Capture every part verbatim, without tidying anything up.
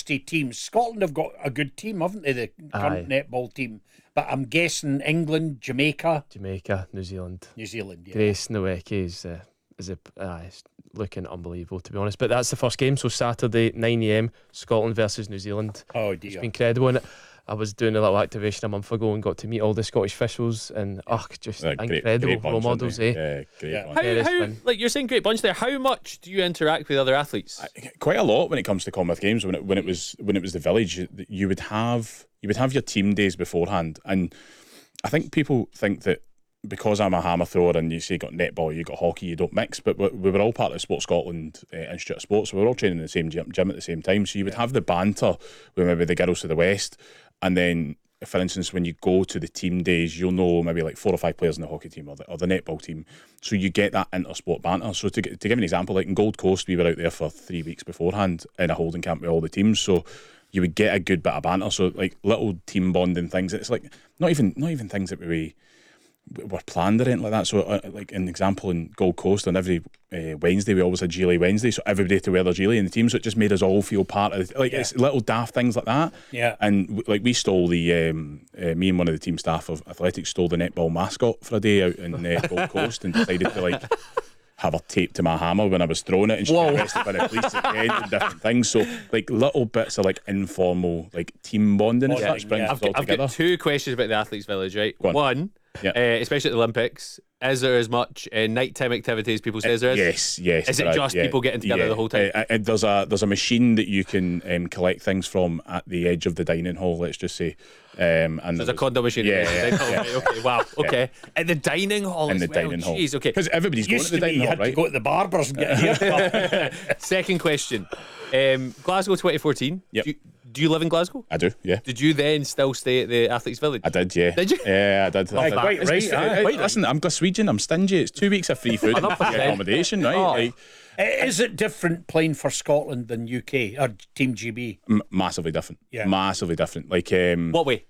honesty teams. Scotland have got a good team, haven't they? The current Aye. netball team. But I'm guessing England, Jamaica, Jamaica, New Zealand. New Zealand. Yeah. Grace Nowicki is uh, is a uh, it's looking unbelievable, to be honest. But that's the first game, so Saturday nine a.m. Scotland versus New Zealand. Oh dear. It's been incredible. And I was doing a little activation a month ago and got to meet all the Scottish officials, and oh, just Like, great- incredible great bunch, role aren't models, they? eh? Yeah, great Yeah. bunch. How, Yeah, this how one. like you're saying great bunch there. How much do you interact with other athletes? Quite a lot when it comes to Commonwealth Games. When it when it was when it was the village, you, you would have you would have your team days beforehand, and I think people think that because I'm a hammer thrower and you say you got netball, you got hockey, you don't mix. But we, we were all part of Sports Scotland uh, Institute of Sports, so we were all training in the same gym, gym at the same time. So you would have the banter with maybe the girls to the west, and then, for instance, when you go to the team days, you'll know maybe like four or five players in the hockey team or the, or the netball team. So you get that inter-sport banter. So to, to give an example, like in Gold Coast, we were out there for three weeks beforehand in a holding camp with all the teams. So you would get a good bit of banter. So like little team bonding things. It's like not even not even things that we were planned or anything like that. So uh, like an example in Gold Coast, on every uh, Wednesday we always had Geely Wednesday, so everybody had to wear their Geely in the team, so it just made us all feel part of it. Like Yeah. it's little daft things like that. Yeah. And w- like we stole the um, uh, me and one of the team staff of athletics stole the netball mascot for a day out in uh, Gold Coast and decided to like have her taped to my hammer when I was throwing it, and she got arrested by the police at the end and different things. So like little bits of like informal like team bonding and Bonding, such brings yeah. us I've, all got, I've together. got two questions about the Athletes Village, right? Go on. One, Yeah. uh, especially at the Olympics, is there as much uh, nighttime activities people say there is? Yes, yes. Is it there just people getting together the whole time? Uh, uh, there's a there's a machine that you can um, collect things from at the edge of the dining hall. Let's just say, um, and There's a there's- condom machine. Yeah, in the yeah, dining hall, yeah. right, okay, wow, okay. At the dining hall in as the well. dining hall. Jeez, okay. Because everybody's going Used to the to be dining you hall, had right? to go to the barbers and get a haircut. Second question. Um, Glasgow twenty fourteen. Yep. Do you, do you live in Glasgow? I do, yeah. Did you then still stay at the Athletes Village? I did, yeah. Did you? Yeah, I did. I did. quite It's- right, it's- aye. uh, Quite listen, I'm Glaswegian, I'm stingy. It's two weeks of free food and free accommodation, right? Oh. Like, Is it different playing for Scotland than U K or Team G B? m- massively different. Yeah. Massively different. Like, um, What way?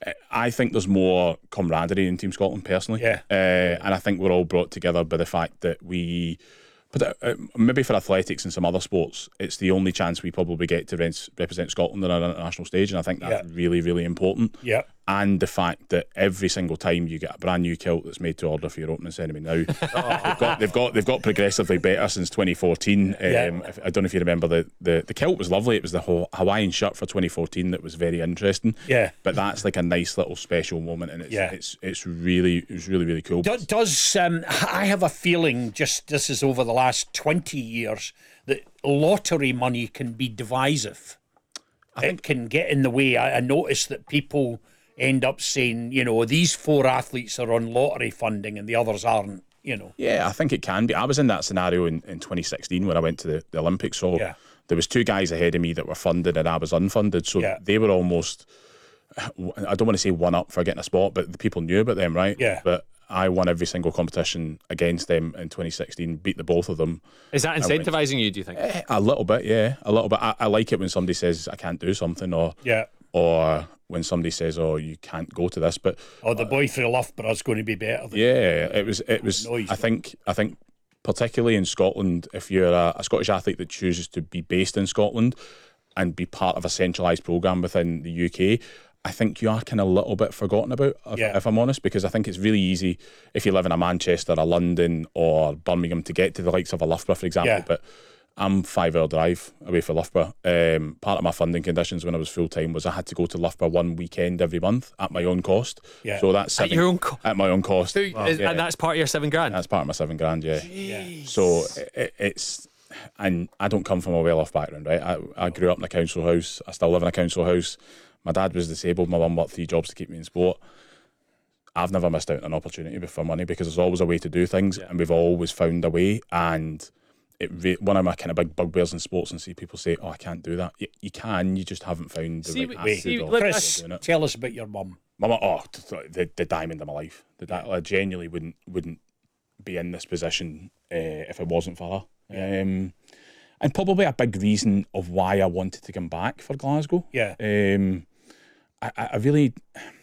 I think there's more camaraderie in Team Scotland personally. Yeah. Uh, and I think we're all brought together by the fact that we, but uh, uh, maybe for athletics and some other sports, it's the only chance we probably get to res- represent Scotland on an international stage, and I think that's Yeah. really, really important. Yeah. And the fact that every single time you get a brand new kilt that's made to order for your opening ceremony now, they've got they've got they've got progressively better since twenty fourteen. Um, Yeah. if, I don't know if you remember the, the the kilt was lovely. It was the whole Hawaiian shirt for twenty fourteen that was very interesting. Yeah. But that's like a nice little special moment, and it's Yeah. it's it's really it's really really cool. Do, does um, I have a feeling, just this is over the last twenty years, that lottery money can be divisive. It can get in the way. I, I notice that people end up saying, you know, these four athletes are on lottery funding and the others aren't, you know. Yeah, I think it can be. I was in that scenario in, in twenty sixteen when I went to the, the Olympics. So Yeah. there was two guys ahead of me that were funded and I was unfunded. So Yeah. they were almost, I don't want to say one up for getting a spot, but the people knew about them, right? Yeah. But I won every single competition against them in twenty sixteen, beat the both of them. Is that went- incentivising you, do you think? Eh, A little bit, yeah, a little bit. I, I like it when somebody says I can't do something, or Yeah. or when somebody says, "Oh, you can't go to this." But Or the boy through Loughborough's going to be better than yeah, it was. It was. Noise, I think. I think, particularly in Scotland, if you're a, a Scottish athlete that chooses to be based in Scotland and be part of a centralised programme within the U K, I think you are kind of a little bit forgotten about, if, Yeah. if I'm honest, because I think it's really easy if you live in a Manchester, a London, or Birmingham to get to the likes of a Loughborough, for example. Yeah. But I'm five hour drive away from Loughborough. Um, part of my funding conditions when I was full time was I had to go to Loughborough one weekend every month at my own cost. Yeah. So that's At seven, your own co- at my own cost. So, is- Yeah. And that's part of your seven grand? That's part of my seven grand, yeah. Yeah. So it, it's, and I don't come from a well off background, right? I, I grew up in a council house. I still live in a council house. My dad was disabled. My mum worked three jobs to keep me in sport. I've never missed out on an opportunity for money because there's always a way to do things, and we've always found a way. And it re- one of my kind of big bugbears in sports, and see people say, "Oh, I can't do that." You, you can. You just haven't found the See, right wait, attitude see, or let- way of Chris, doing it. tell us about your mum. Mama, oh, t- t- the, the diamond of my life. The di- I genuinely wouldn't wouldn't be in this position uh, if it wasn't for her. Um, and probably a big reason of why I wanted to come back for Glasgow. Yeah. Um, I, I I really,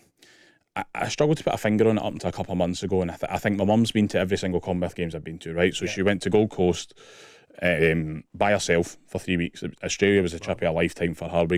I, I struggled to put a finger on it up until a couple of months ago, and I, th- I think my mum's been to every single Commonwealth Games I've been to, right? So she went to Gold Coast um, by herself for three weeks. Australia was a trip of a lifetime for her. We